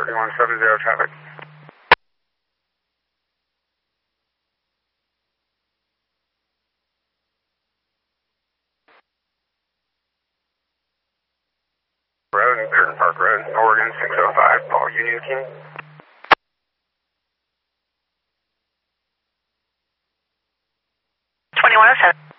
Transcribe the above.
3170 traffic. Road, Curtin Park Road, Oregon 605, Paul Union King. 2107.